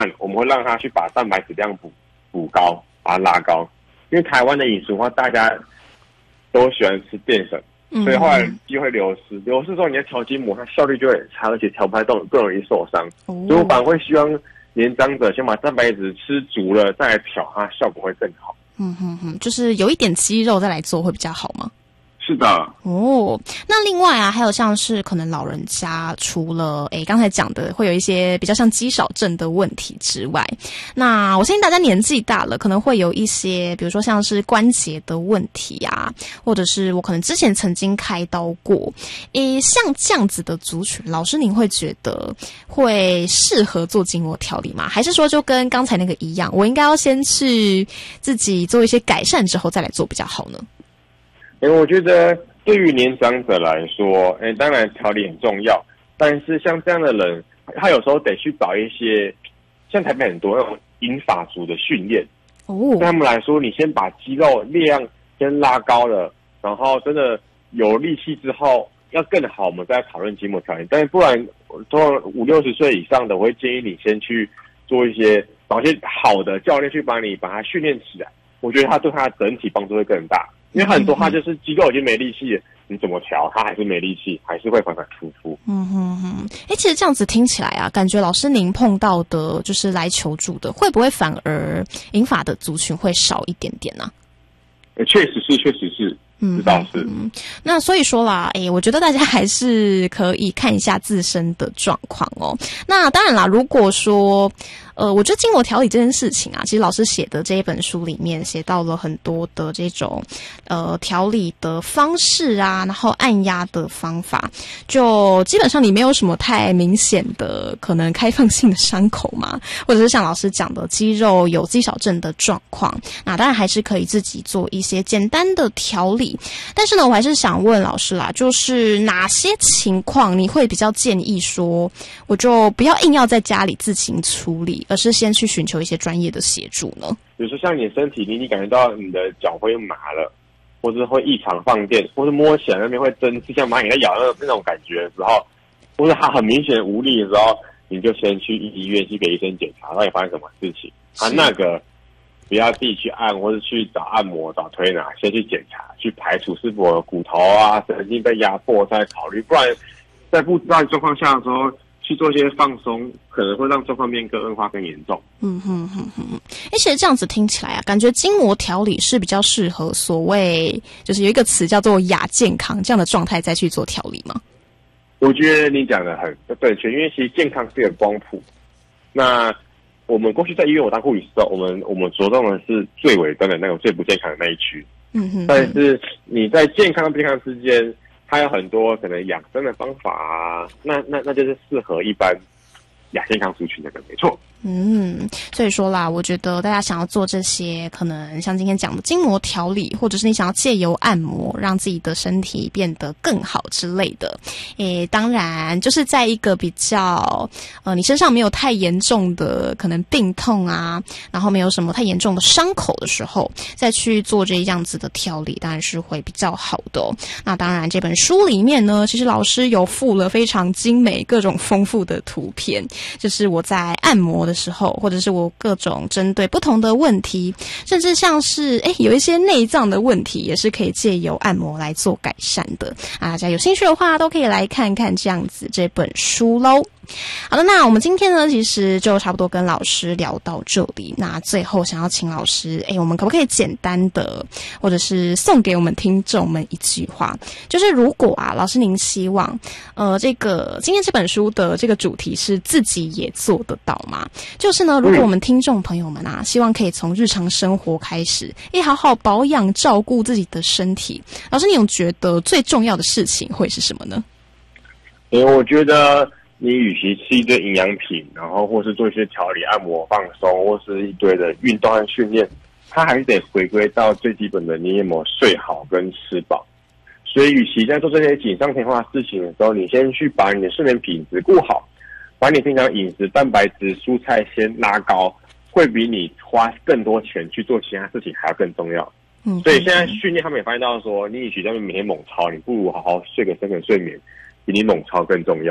我们会让他去把蛋白质量补高，把它拉高。因为台湾的饮食的话，大家都喜欢吃淀粉，所以后来肌肉会流失。流失之后，你的调筋膜它效率就会很差，而且调不太动，更容易受伤。所以我反而会希望年长者先把蛋白质吃足了，再来调，它效果会更好。 就是有一点肌肉再来做会比较好吗？ 是的。 那另外啊，还有像是可能老人家除了刚才讲的会有一些比较像肌少症的问题之外，那我相信大家年纪大了，可能会有一些比如说像是关节的问题啊，或者是我可能之前曾经开刀过，像这样子的族群，老师您会觉得会适合做筋膜调理吗？还是说就跟刚才那个一样，我应该要先去自己做一些改善之后再来做比较好呢？ 我觉得对于年长者来说，当然调理很重要，但是像这样的人，他有时候得去找一些，像台北很多那种银发族的训练。对他们来说，你先把肌肉力量先拉高了，然后真的有力气之后，要更好，我们再讨论筋膜调理。但是不然，通常50-60岁以上的，我会建议你先去做一些找一些好的教练去把它训练起来。我觉得他对他的整体帮助会更大。因为很多他就是肌肉已经没力气了，你怎么调他还是没力气，还是会反反复复。 其实这样子听起来啊，感觉老师您碰到的就是来求助的，会不会反而银发的族群会少一点点呢？ 确实是，知道是。 那所以说啦，我觉得大家还是可以看一下自身的状况哦。那当然啦，如果说我觉得筋膜调理这件事情啊，其实老师写的这一本书里面写到了很多的这种调理的方式啊，然后按压的方法，就基本上你没有什么太明显的可能开放性的伤口嘛，或者是像老师讲的肌肉有肌少症的状况，那当然还是可以自己做一些简单的调理。但是呢，我还是想问老师啦，就是哪些情况你会比较建议说，我就不要硬要在家里自行处理，而是先去寻求一些专业的协助呢？ 比如说像你的身体你感觉到你的脚会麻了，或是会异常放电，或是摸起来那边会针刺，像蚂蚁在咬那种感觉的时候，或是它很明显无力的时候，你就先去医院去给医生检查，到底发生什么事情。那个不要自己去按，或是去找按摩、找推拿，先去检查，去排除是否有骨头啊、神经被压迫，再考虑。不然在不知道状况下的时候去做一些放松，可能会让状况变更恶化、更严重。 其实这样子听起来啊，感觉筋膜调理是比较适合所谓就是有一个词叫做亚健康这样的状态再去做调理吗？ 我觉得你讲的很正确，因为其实健康是一个光谱。那我们过去在医院我当护理师的时候，我们着重的是最尾端的那种最不健康的那一区。但是你在健康不健康之间，它有很多可能养生的方法啊，那就是适合一般亚健康族群的人，没错。 所以说啦，我觉得大家想要做这些可能像今天讲的筋膜调理，或者是你想要借由按摩让自己的身体变得更好之类的，当然就是在一个比较你身上没有太严重的可能病痛啊，然后没有什么太严重的伤口的时候，再去做这样子的调理，当然是会比较好的哦。那当然这本书里面呢，其实老师有附了非常精美各种丰富的图片，就是我在按摩的时候，或者是我各种针对不同的问题，甚至像是有一些内脏的问题，也是可以借由按摩来做改善的啊。大家有兴趣的话，都可以来看看这样子这本书咯。好的，那我们今天呢，其实就差不多跟老师聊到这里。那最后想要请老师，我们可不可以简单的，或者是送给我们听众们一句话，就是如果啊，老师您希望，这个今天这本书的这个主题是自己也做得到吗？就是呢，如果我们听众朋友们啊，希望可以从日常生活开始，好好保养照顾自己的身体，老师你有觉得最重要的事情会是什么呢？ 我觉得你与其吃一堆营养品，然后或是做一些调理、按摩、放松，或是一堆的运动和训练，它还是得回归到最基本的你有没有睡好跟吃饱。所以与其在做这些锦上添花的事情的时候，你先去把你的睡眠品质顾好，把你平常饮食蛋白质、蔬菜先拉高，会比你花更多钱去做其他事情还要更重要。所以现在训练他们也发现到说，你与其在每天猛操，你不如好好睡个深层睡眠，比你猛操更重要。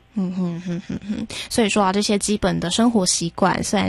所以说啊，这些基本的生活习惯虽然